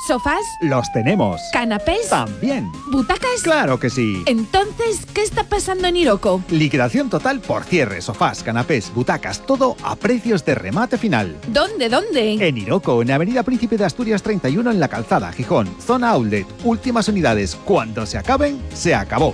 ¿Sofás? Los tenemos. ¿Canapés? También. ¿Butacas? ¡Claro que sí! Entonces, ¿qué está pasando en Iroko? Liquidación total por cierre, sofás, canapés, butacas, todo a precios de remate final. ¿Dónde? En Iroko, en Avenida Príncipe de Asturias 31 en La Calzada, Gijón. Zona Outlet. Últimas unidades. Cuando se acaben, se acabó.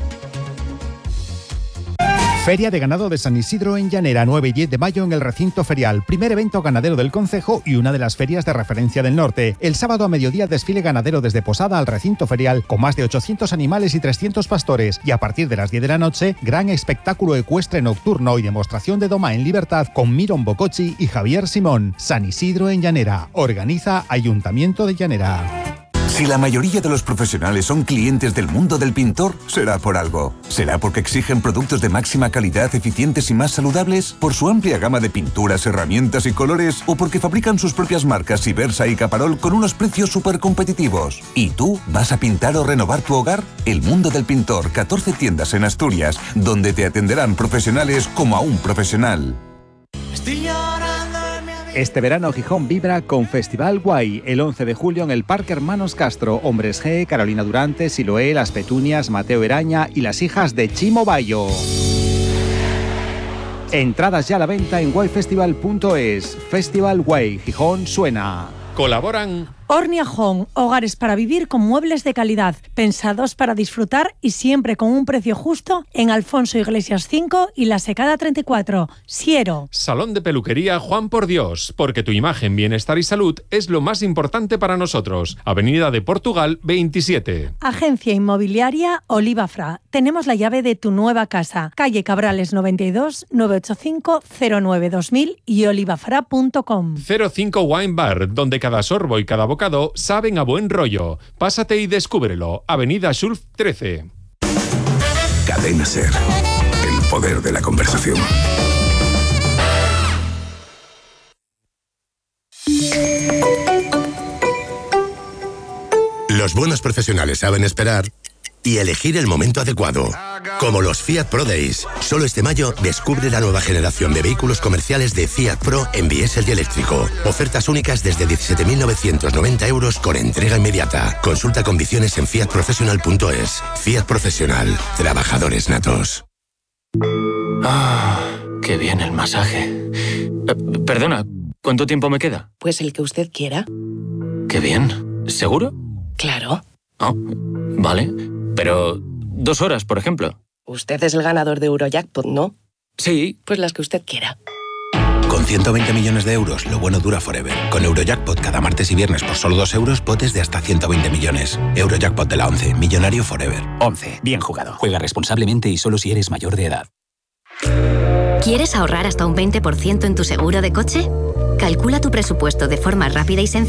Feria de Ganado de San Isidro en Llanera, 9 y 10 de mayo en el recinto ferial. Primer evento ganadero del concejo y una de las ferias de referencia del norte. El sábado a mediodía desfile ganadero desde Posada al recinto ferial con más de 800 animales y 300 pastores. Y a partir de las 10 de la noche, gran espectáculo ecuestre nocturno y demostración de doma en libertad con Miron Bococchi y Javier Simón. San Isidro en Llanera. Organiza Ayuntamiento de Llanera. Si la mayoría de los profesionales son clientes del mundo del pintor, será por algo. ¿Será porque exigen productos de máxima calidad, eficientes y más saludables? ¿Por su amplia gama de pinturas, herramientas y colores? ¿O porque fabrican sus propias marcas Ibersa y Caparol con unos precios súper competitivos? ¿Y tú vas a pintar o renovar tu hogar? El mundo del pintor, 14 tiendas en Asturias, donde te atenderán profesionales como a un profesional. Este verano Gijón vibra con Festival Guay, el 11 de julio en el Parque Hermanos Castro. Hombres G, Carolina Durante, Siloé, Las Petunias, Mateo Eraña y las hijas de Chimo Bayo. Entradas ya a la venta en guayfestival.es. Festival Guay, Gijón suena. Colaboran Ornia Home, hogares para vivir con muebles de calidad, pensados para disfrutar y siempre con un precio justo en Alfonso Iglesias 5 y La Secada 34, Siero. Salón de peluquería Juan por Dios, porque tu imagen, bienestar y salud es lo más importante para nosotros. Avenida de Portugal 27. Agencia inmobiliaria Olivafra. Tenemos la llave de tu nueva casa. Calle Cabrales 92 985 09 2000 y olivafra.com. 05 Wine Bar, donde cada sorbo y cada bocado saben a buen rollo. Pásate y descúbrelo. Avenida Schulf 13. Cadena SER. El poder de la conversación. Los buenos profesionales saben esperar y elegir el momento adecuado. Como los Fiat Pro Days. Solo este mayo descubre la nueva generación de vehículos comerciales de Fiat Pro en diésel y eléctrico. Ofertas únicas desde 17.990 euros con entrega inmediata. Consulta condiciones en fiatprofessional.es. Fiat Profesional. Trabajadores natos. Ah, qué bien el masaje. Perdona, ¿cuánto tiempo me queda? Pues el que usted quiera. Qué bien. ¿Seguro? Claro. Oh, vale. Pero 2 horas, por ejemplo. Usted es el ganador de Eurojackpot, ¿no? Sí. Pues las que usted quiera. Con 120 millones de euros, lo bueno dura forever. Con Eurojackpot cada martes y viernes por solo 2 euros, potes de hasta 120 millones. Eurojackpot de la 11, millonario forever. 11, bien jugado. Juega responsablemente y solo si eres mayor de edad. ¿Quieres ahorrar hasta un 20% en tu seguro de coche? Calcula tu presupuesto de forma rápida y sencilla